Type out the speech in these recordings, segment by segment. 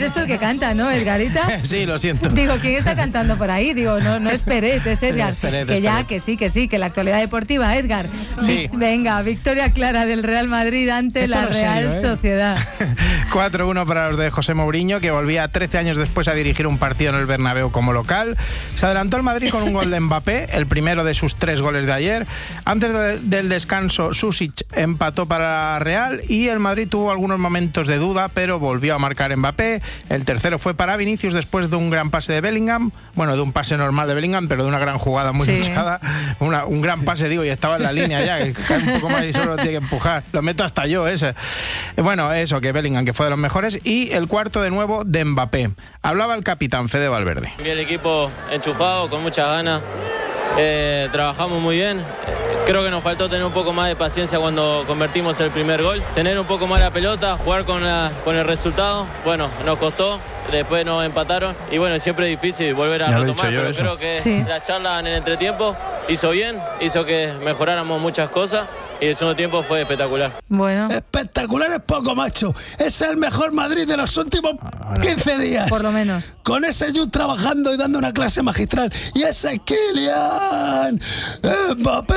eres tú el que canta, ¿no, Edgarita? Sí, lo siento. Digo, ¿quién está cantando por ahí? Digo, no es Peret, es Edgar. Que sí, que la actualidad deportiva, Edgar. Sí. Venga, victoria clara del Real Madrid ante la Real Sociedad. 4-1 para los de José Mourinho, que volvía 13 años después a dirigir un partido en el Bernabéu como local. Se adelantó el Madrid con un gol de Mbappé, el primero de sus 3 goles de ayer. Antes del descanso, Sušić empató para la Real y el Madrid tuvo algunos momentos de duda, pero volvió a marcar Mbappé. El tercero fue para Vinicius después de un gran pase de Bellingham. Bueno, de un pase normal de Bellingham, pero de una gran jugada muy luchada. Un gran pase, digo, y estaba en la línea ya, que cae un poco más y solo tiene que empujar. Lo meto hasta yo, ese. Bueno, eso, que Bellingham, que fue de los mejores. Y el cuarto de nuevo de Mbappé. Hablaba el capitán Fede Valverde. El equipo enchufado, con muchas ganas. Trabajamos muy bien. Creo que nos faltó tener un poco más de paciencia cuando convertimos el primer gol. Tener un poco más la pelota, jugar con el resultado. Bueno, nos costó. Después nos empataron y bueno, siempre es difícil volver a retomar, pero creo que la charla en el entretiempo hizo bien, hizo que mejoráramos muchas cosas y el segundo tiempo fue espectacular. Bueno. Espectacular es poco, macho. Es el mejor Madrid de los últimos 15 días. Por lo menos. Con ese Jude trabajando y dando una clase magistral. Y ese Kylian Mbappé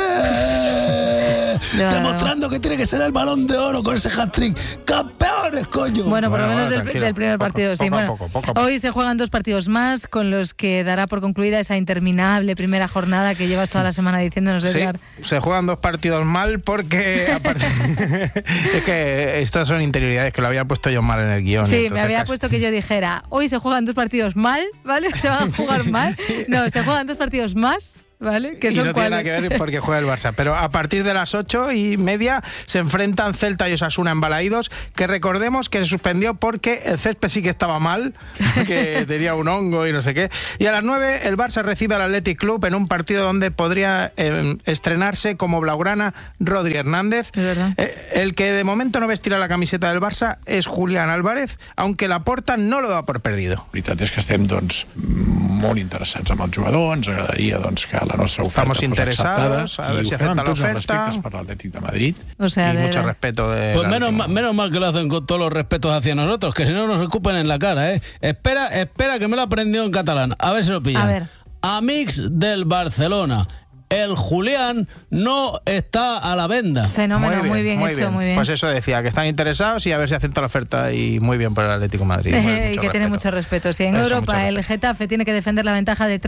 demostrando que tiene que ser el Balón de Oro con ese hat-trick. ¡Campeones, coño! Bueno, por lo menos del primer partido, sí. Poco. Hoy se juegan 2 partidos más con los que dará por concluida esa interminable primera jornada que llevas toda la semana diciéndonos, Edgar. Sí, se juegan 2 partidos mal porque aparte, es que estas son interioridades que lo había puesto yo mal en el guión. Sí, me había puesto que yo dijera, hoy se juegan 2 partidos mal, ¿vale? Se van a jugar mal. No, se juegan 2 partidos más, ¿vale? Que son no tiene nada que ver porque juega el Barça. Pero a partir de las 8:30 se enfrentan Celta y Osasuna en Balaídos, que recordemos que se suspendió porque el césped sí que estaba mal, que tenía un hongo y no sé qué. Y a las 9 el Barça recibe al Athletic Club en un partido donde podría estrenarse como blaugrana Rodri Hernández. Es verdad. El que de momento no vestirá la camiseta del Barça es Julián Álvarez, aunque Laporta no lo da por perdido. La veritat és que estem molt interessats amb el jugador, ens agradaria que la nostra oferta Estamos interesados a ver si acepta la oferta. Per l'Atlètic de Madrid. O sea, y mucho respeto de pues menos mal que lo hacen con todos los respetos hacia nosotros, que si no nos escupen en la cara, ¿eh? Espera que me lo he aprendido en catalán, a ver si lo pillan. A ver. Amics del Barcelona, el Julián no está a la venda. Fenómeno, muy bien hecho. Pues eso decía, que están interesados y a ver si acepta la oferta, y muy bien por el Atlético de Madrid. Y que tiene mucho respeto. Sí, en Europa el Getafe tiene que defender la ventaja de